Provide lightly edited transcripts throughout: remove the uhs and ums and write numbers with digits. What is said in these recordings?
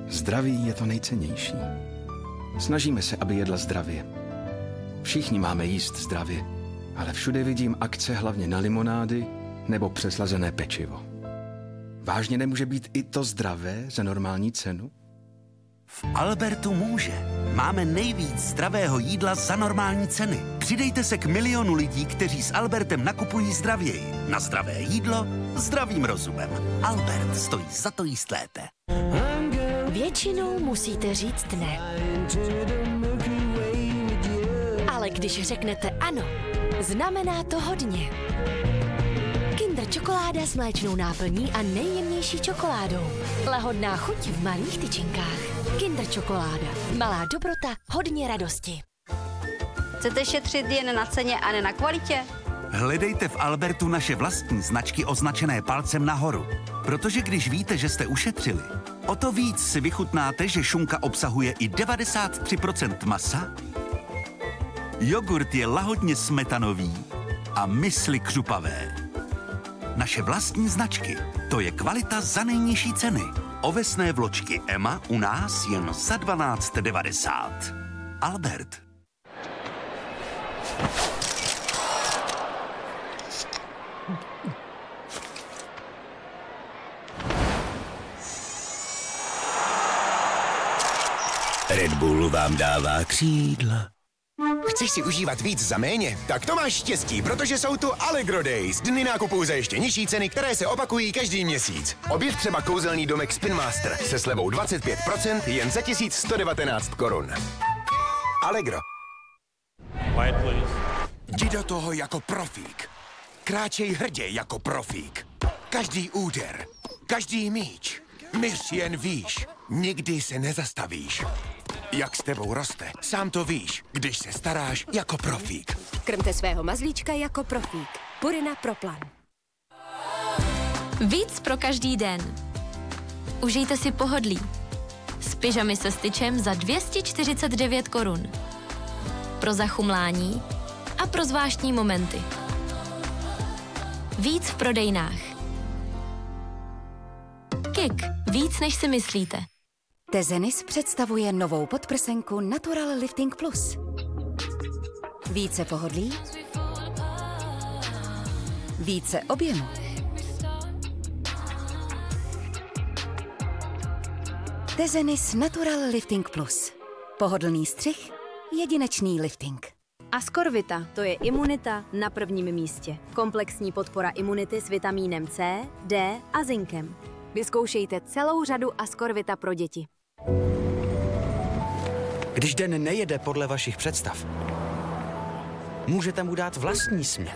Zdraví je to nejcennější. Snažíme se, aby jedla zdravě. Všichni máme jíst zdravě, ale všude vidím akce hlavně na limonády nebo přeslazené pečivo. Vážně nemůže být i to zdravé za normální cenu? V Albertu může. Máme nejvíc zdravého jídla za normální ceny. Přidejte se k milionu lidí, kteří s Albertem nakupují zdravěji. Na zdravé jídlo zdravým rozumem. Albert stojí za to jíst lépe. Většinou musíte říct ne. Ale když řeknete ano, znamená to hodně. Kinder čokoláda s mléčnou náplní a nejjemnější čokoládou. Lahodná chuť v malých tyčinkách. Kinder čokoláda. Malá dobrota, hodně radosti. Chcete šetřit jen na ceně a ne na kvalitě? Hledejte v Albertu naše vlastní značky označené palcem nahoru. Protože když víte, že jste ušetřili, o to víc si vychutnáte, že šunka obsahuje i 93% masa, jogurt je lahodně smetanový a mysli křupavé. Naše vlastní značky, to je kvalita za nejnižší ceny. Ovesné vločky Emma u nás jen za 12,90. Albert. Red Bull vám dává křídla. Chceš si užívat víc za méně? Tak to máš štěstí, protože jsou tu Allegro Days, dny nákupů za ještě nižší ceny, které se opakují každý měsíc. Objev třeba kouzelný domek Spin Master se slevou 25% jen za 1119 korun. Allegro. Jdi do toho jako profík. Kráčej hrdě jako profík. Každý úder, každý míč. Myř jen výš, nikdy se nezastavíš. Jak s tebou roste, sám to víš, když se staráš jako profík. Krmte svého mazlíčka jako profík. Purina Pro Plan. Víc pro každý den. Užijte si pohodlí. S pyžamy se styčem za 249 korun. Pro zachumlání a pro zvláštní momenty. Víc v prodejnách. Kik. Víc, než si myslíte. Tezenis představuje novou podprsenku Natural Lifting Plus. Více pohodlí, více objemu. Tezenis Natural Lifting Plus. Pohodlný střih, jedinečný lifting. Ascorvita, to je imunita na prvním místě. Komplexní podpora imunity s vitamínem C, D a zinkem. Vyzkoušejte celou řadu Ascorvita pro děti. Když den nejede podle vašich představ, můžete mu dát vlastní směr.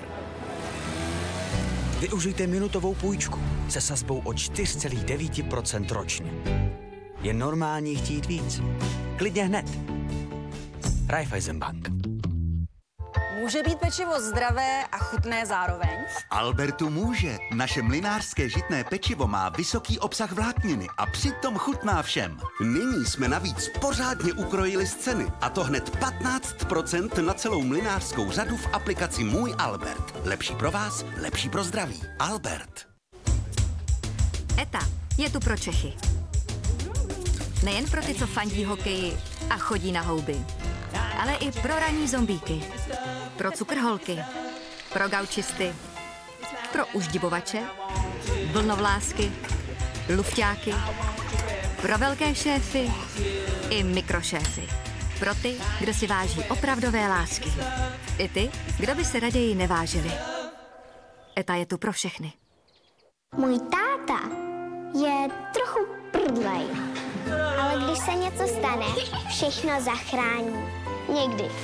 Využijte minutovou půjčku se sazbou o 4,9% ročně. Je normální chtít víc. Klidně hned. Raiffeisenbank. Může být pečivo zdravé a chutné zároveň? V Albertu může. Naše mlynářské žitné pečivo má vysoký obsah vlákniny a přitom chutná všem. Nyní jsme navíc pořádně ukrojili z ceny, a to hned 15% na celou mlynářskou řadu v aplikaci Můj Albert. Lepší pro vás, lepší pro zdraví. Albert. ETA je tu pro Čechy. Nejen pro ty, co fandí hokeji a chodí na houby, ale i pro ranní zombíky, pro cukrholky, pro gaučisty, pro uždibovače, vlnovlásky, lufťáky, pro velké šéfy i mikrošéfy. Pro ty, kdo si váží opravdové lásky. I ty, kdo by se raději nevážili. ETA je tu pro všechny. Můj táta je trochu prdlej, ale když se něco stane, všechno zachrání. Někdy